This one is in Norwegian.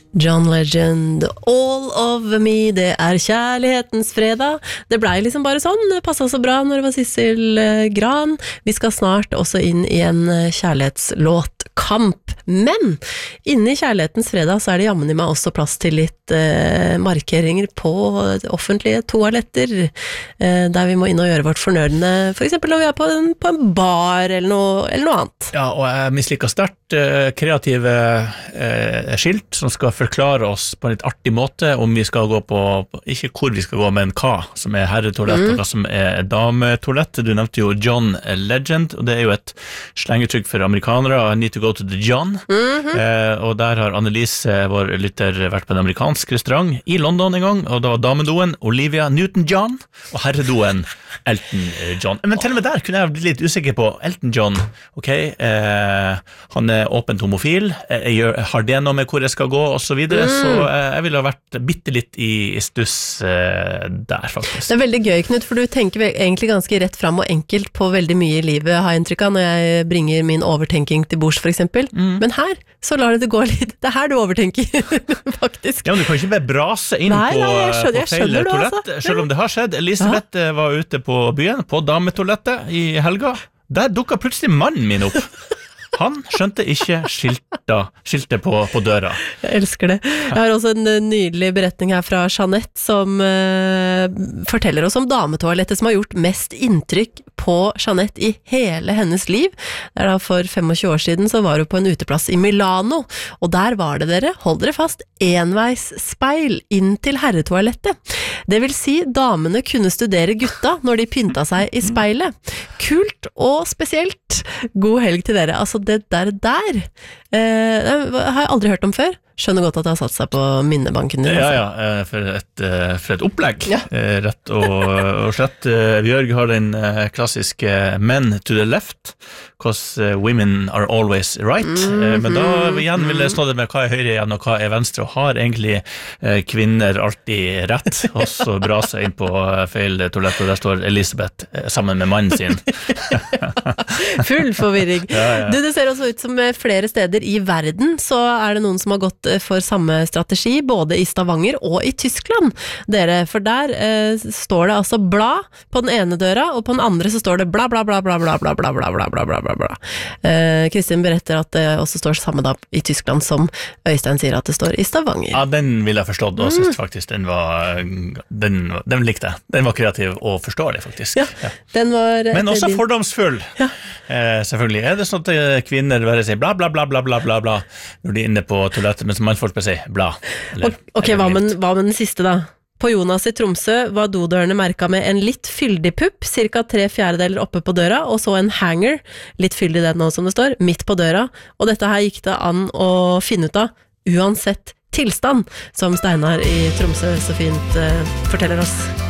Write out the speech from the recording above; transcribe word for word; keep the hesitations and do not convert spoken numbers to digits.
John Legend, All of Me, det er kjærlighetens fredag. Det ble liksom bare sånn, det passet så bra når det var Sissel Gran. Vi skal snart også inn i en kjærlighetslåtkamp. Men inne i kjærlighetens fredag så er det jammen i meg også plass til litt eh, markeringer på offentlige toaletter, eh, der vi må inn og gjøre vårt fornødende, for eksempel når vi er på en, på en bar eller noe, eller noe annet. Ja, og jeg misliker sterkt eh, kreative eh, skilt som skal forklare oss på en litt artig måte om vi skal gå på, ikke hvor vi skal gå, men hva som er herretoalett mm. og hva som er dametoalett. Du nevnte jo John Legend, og det er jo et slengetrykk for amerikanere, I need to go to the John. Mm-hmm. eh, og der har Annelise, vår lytter, vært på en amerikansk restaurant i London en gang, og da var damedoen Olivia Newton-John, og herredoen Elton John. Men til og med der kunne jeg bli litt usikker på Elton John, ok, eh, han er åpent homofil, jeg gjør, har det noe med hvor jeg skal gå, og så videre, mm. så eh, jeg ville ha vært bitte litt i, i stuss eh, der, faktisk. Det er veldig gøy, Knut, for du tenker egentlig ganske rett frem og enkelt på veldig mye i livet, har jeg inntrykk av, når jeg bringer min overtenking til bords, for eksempel. Mm. Men her, så lar det gå litt, det er her du overtenker, faktisk. Ja, men du kan ikke bare brase inn nei, på, nei, jeg skjønner, på feil toalett, altså. Selv om det har skjedd. Elisabeth ja. var ute på byen, på dametoalettet i helga. Der dukket plutselig mannen min opp. Han skjønte ikke skilta, skiltet på, på døra. Jeg elsker det. Jeg har også en nydelig beretning her fra Jeanette, som uh, forteller oss om dametoalettet som har gjort mest inntrykk på Jeanette i hele hennes liv. Det er da for tjuefem år siden så var hun på en uteplass i Milano, og der var det dere, hold dere fast, enveisspeil inn til herretoalettet. Det vil si, damene kunne studere gutta når de pynta seg i speilet. Kult og spesielt. God helg til dere. Altså, det der der, eh, det har jeg aldri hørt om før. Skjønner godt at det har satt seg på minnebanken din. Ja, ja, for et, for et opplegg, ja. rett og, og slett. Bjørg har den klassiske men to the left, because women are always right. Mm-hmm. Men da igjen vil jeg slå det med hva er høyre igjen og hva er venstre, og har egentlig kvinner alltid rett, og så brase inn på feil toalett, og der står Elisabeth sammen med mannen sin. Full forvirring. Ja, ja. Du, det ser også ut som flere steder i verden, så er det noen som har gått for samme strategi, både i Stavanger og i Tyskland, dere, for der eh, står det altså bla på den ene døra, og på den andre så står det bla bla bla bla bla bla bla bla bla bla bla bla bla. Eh, Kristin beretter at det også står samme da i Tyskland som Øystein sier at det står i Stavanger. Ja, den vil jeg forstått, og synes faktisk den var den, den likte jeg. Den var kreativ og forståelig, faktisk. Ja, ja. Den var, men også din... fordomsfull. Ja. Eh, selvfølgelig er det sånn at kvinner bare sier bla bla bla bla bla bla bla når de er inne på toalettet, men som mannfolk bare sier bla. Eller, ok, hva med, hva med den siste da? På Jonas i Tromsø var dodørene merket med en litt fyldig pupp, cirka tre fjerdedeler oppe på døra, og så en hanger, litt fyldig den også som det står, midt på døra, og dette her gikk det an å finne ut av, uansett tilstand, som Steinar i Tromsø så fint uh, forteller oss.